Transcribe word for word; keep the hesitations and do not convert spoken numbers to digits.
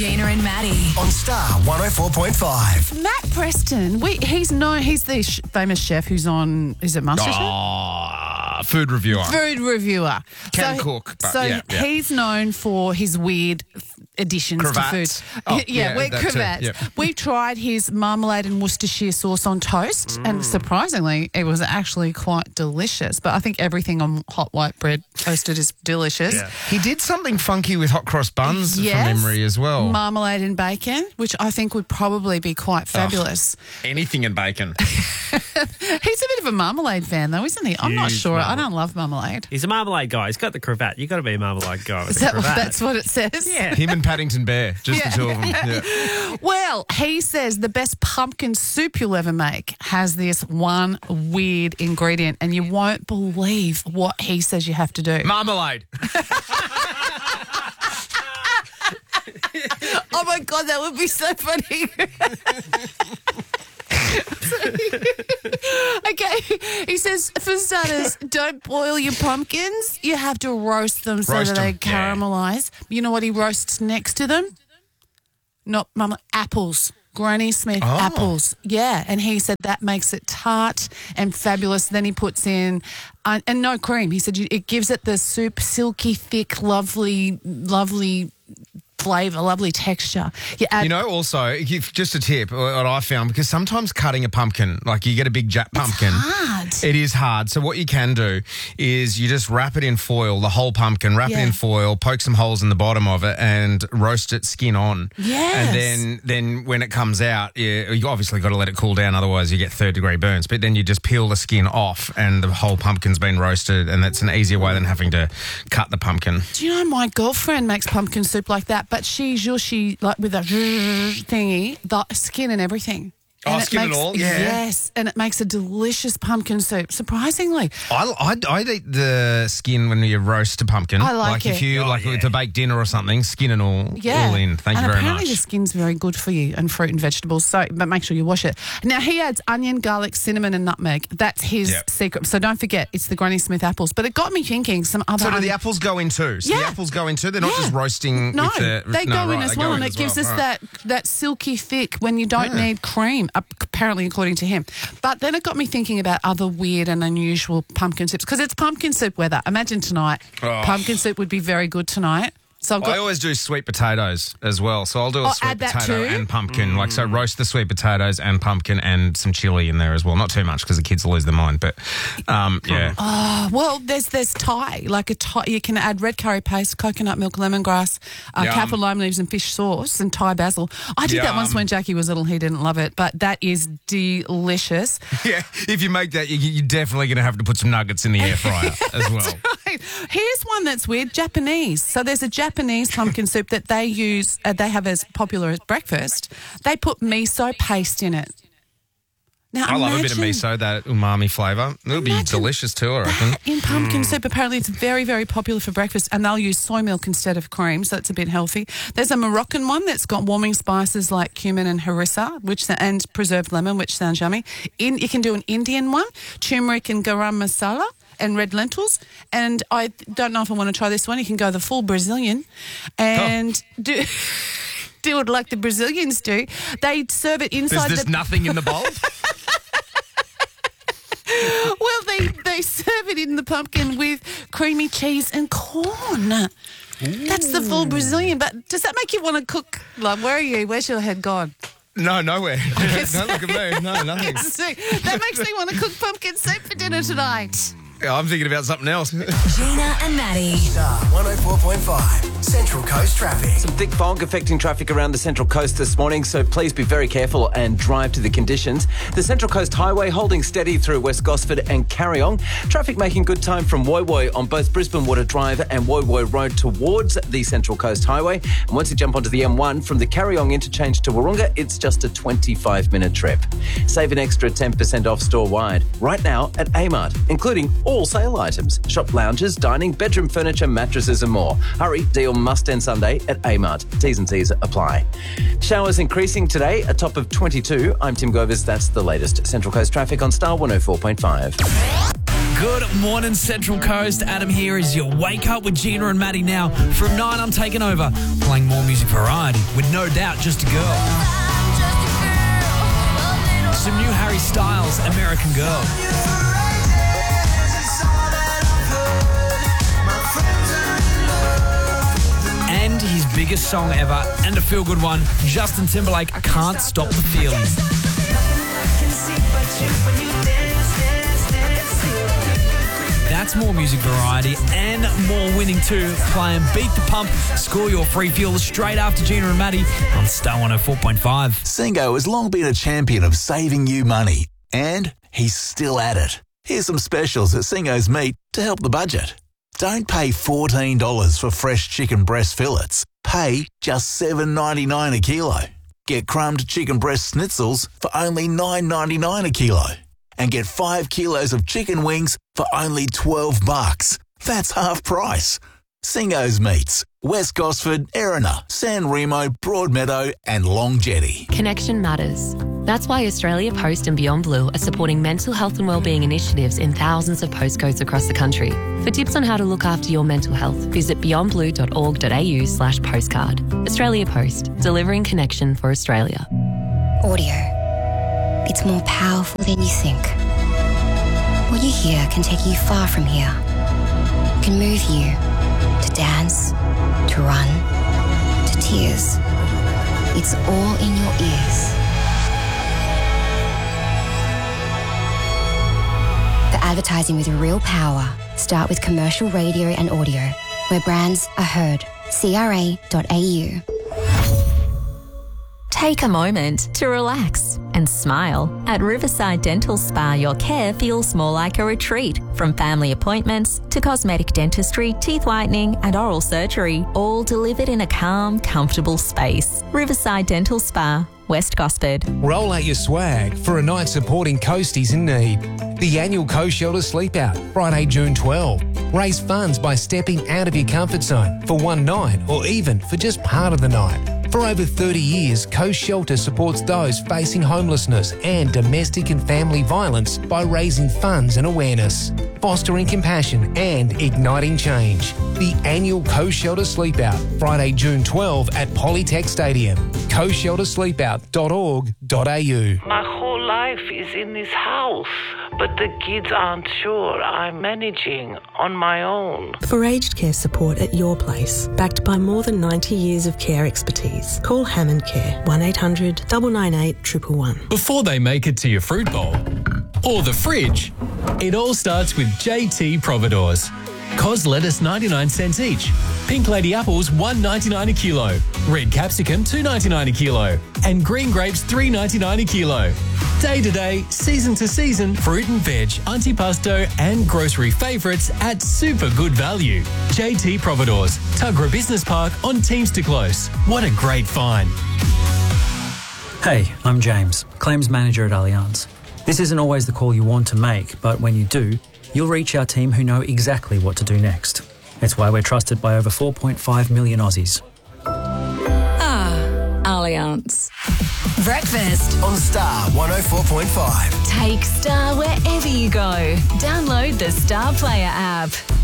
Gina and Maddie on Star one oh four point five. Matt Preston, we, he's known, he's the sh- famous chef who's on, is it MasterChef? Oh, food reviewer. Food reviewer. Can so, cook, but So yeah, yeah. he's known for his weird additions Cravats. to food. Oh, yeah, yeah, weird that too, cravats. yep. We've tried his marmalade and Worcestershire sauce on toast, Mm. and surprisingly, it was actually quite delicious. But I think everything on hot white bread toasted is delicious. Yeah. He did something funky with hot cross buns Yes. from memory as well. Marmalade and bacon, which I think would probably be quite fabulous. Anything in bacon. He's a bit of a marmalade fan, though, isn't he? I'm not Huge sure. I marmalade. don't love marmalade. He's a marmalade guy. He's got the cravat. You've got to be a marmalade guy with Is a that what, cravat. that's what it says? Yeah. Him and Paddington Bear, just Yeah. the two of them. Yeah. Well, he says the best pumpkin soup you'll ever make has this one weird ingredient, and you won't believe what he says you have to do. Marmalade. Oh my God, that would be so funny. Okay, he says, for starters, don't boil your pumpkins. You have to roast them so Roast that they them, yeah. caramelize. You know what he roasts next to them? Not mama, apples. Granny Smith Oh. apples. Yeah, and he said that makes it tart and fabulous. Then he puts in, uh, and no cream. He said you- it gives it the soup, silky, thick, lovely, lovely flavour, lovely texture. You add You know, also, if- just a tip, what I found, because sometimes cutting a pumpkin, like you get a big Jap pumpkin. hard. It is hard. So what you can do is you just wrap it in foil, the whole pumpkin, wrap Yeah. it in foil, poke some holes in the bottom of it and roast it skin on. Yes. And then then when it comes out, you, you obviously got to let it cool down, otherwise you get third degree burns. But then you just peel the skin off and the whole pumpkin's been roasted, and that's an easier way than having to cut the pumpkin. Do you know my girlfriend makes pumpkin soup like that, but she she like with a thingy, the skin and everything. Oh, it skin and makes, all? Yeah. Yes, and it makes a delicious pumpkin soup, surprisingly. I, I'd, I'd eat the skin when you roast a pumpkin. I like if it. you, Oh, like yeah. to bake dinner or something, skin and all, Yeah. all in. Thank and you very apparently much. the skin's very good for you, and fruit and vegetables, so but make sure you wash it. Now, he adds onion, garlic, cinnamon and nutmeg. That's his Yep. secret. So don't forget, it's the Granny Smith apples. But it got me thinking some other... So do un- the apples go in too? So Yeah. the apples go in too? They're not Yeah. just roasting No, with the... they no, go in right, as they well, go and in it as gives well. us Right. that, that silky thick when you don't Yeah. need cream, apparently according to him. But then it got me thinking about other weird and unusual pumpkin soups, because it's pumpkin soup weather. Imagine tonight, Oh. pumpkin soup would be very good tonight. So I've got... I always do sweet potatoes as well. So I'll do a Oh, sweet add that potato too? and pumpkin. Like, so roast the sweet potatoes and pumpkin and some chili in there as well. Not too much because the kids will lose their mind, but um, yeah. Oh, well, there's there's Thai, like a Thai. You can add red curry paste, coconut milk, lemongrass, uh, Yum. kaffir lime leaves, and fish sauce, and Thai basil. I did that once Yum. when Jackie was little. He didn't love it, but that is delicious. Yeah, if you make that, you, you're definitely going to have to put some nuggets in the air fryer as well. Right. Here's one that's weird: Japanese. So there's a Japanese pumpkin soup that they use. Uh, they have as popular as breakfast. They put miso paste in it. Now, I love a bit of imagine miso, that umami flavour. It would be Imagine delicious too, I reckon. that in pumpkin soup. Apparently, it's very, very popular for breakfast, and they'll use soy milk instead of cream, so it's a bit healthy. There's a Moroccan one that's got warming spices like cumin and harissa, which and preserved lemon, which sounds yummy. In you can do an Indian one, turmeric and garam masala, and red lentils. And I don't know if I want to try this one. You can go the full Brazilian and Oh. do. Do it like the Brazilians do. They serve it There's, inside there's the... nothing in the bowl? Well, they, they serve it in the pumpkin with creamy cheese and corn. That's the full Brazilian. But does that make you want to cook? Love, where are you? Where's your head gone? No, nowhere. Don't look at me. No, nothing. So that makes me want to cook pumpkin soup for dinner tonight. Yeah, I'm thinking about something else. Gina and Maddie. Star one oh four point five. Central Coast traffic. Some thick fog affecting traffic around the Central Coast this morning, so please be very careful and drive to the conditions. The Central Coast Highway holding steady through West Gosford and Carryong. Traffic making good time from Woy Woy on both Brisbane Water Drive and Woy Woy Road towards the Central Coast Highway. And once you jump onto the M one from the Carryong interchange to Wahroonga, it's just a twenty-five minute trip. Save an extra ten percent off store-wide right now at A-Mart, including all sale items, shop lounges, dining, bedroom furniture, mattresses and more. Hurry, deal must end Sunday at A-Mart. T's and C's apply. Showers increasing today, a top of twenty-two. I'm Tim Govers. That's the latest Central Coast traffic on Star one oh four point five. Good morning, Central Coast. Adam here as you wake up with Gina and Maddie now. From nine, I'm taking over, playing more music variety with No Doubt Just a Girl. Some new Harry Styles, American Girl. And his biggest song ever, and a feel-good one, Justin Timberlake, Can't Stop the Feeling. That's more music variety and more winning too. Playing Beat the Pump, score your free fuel straight after Gina and Maddie on Star one oh four point five. Singo has long been a champion of saving you money, and he's still at it. Here's some specials at Singo's Meat to help the budget. Don't pay fourteen dollars for fresh chicken breast fillets. Pay just seven dollars ninety-nine a kilo. Get crumbed chicken breast schnitzels for only nine dollars ninety-nine a kilo. And get five kilos of chicken wings for only twelve bucks. That's half price. Singo's Meats, West Gosford, Erina, San Remo, Broadmeadow and Long Jetty. Connection matters. That's why Australia Post and Beyond Blue are supporting mental health and wellbeing initiatives in thousands of postcodes across the country. For tips on how to look after your mental health, visit beyondblue.org.au slash postcard. Australia Post, delivering connection for Australia. Audio. It's more powerful than you think. What you hear can take you far from here. It can move you to dance, to run, to tears. It's all in your ears. For advertising with real power, start with commercial radio and audio, where brands are heard. C R A dot A U. Take a moment to relax and smile. At Riverside Dental Spa, your care feels more like a retreat. From family appointments to cosmetic dentistry, teeth whitening and oral surgery, all delivered in a calm, comfortable space. Riverside Dental Spa, West Gosford. Roll out your swag for a night supporting coasties in need. The annual Coast Shelter Sleep Out, Friday, June twelfth. Raise funds by stepping out of your comfort zone for one night or even for just part of the night. For over thirty years, Coast Shelter supports those facing homelessness and domestic and family violence by raising funds and awareness, fostering compassion and igniting change. The annual Coast Shelter Sleep Out, Friday, June twelfth at Polytech Stadium. coast shelter sleep out dot org dot a u. My whole life is in this house, but the kids aren't sure I'm managing on my own. For aged care support at your place, backed by more than ninety years of care expertise, call Hammond Care, one eight hundred nine nine eight one one one. Before they make it to your fruit bowl or the fridge, it all starts with J T Providores. Cos lettuce ninety-nine cents each. Pink lady apples one ninety-nine a kilo. Red capsicum two ninety-nine a kilo. And green grapes three ninety-nine a kilo. Day to day, season to season, fruit and veg, antipasto and grocery favourites at super good value. J T Providores, Tuggerah Business Park on Teamster Close. What a great find. Hey, I'm James, Claims Manager at Allianz. This isn't always the call you want to make, but when you do, you'll reach our team who know exactly what to do next. It's why we're trusted by over four point five million Aussies. Ah, Allianz. Breakfast on Star one oh four point five. Take Star wherever you go. Download the Star Player app.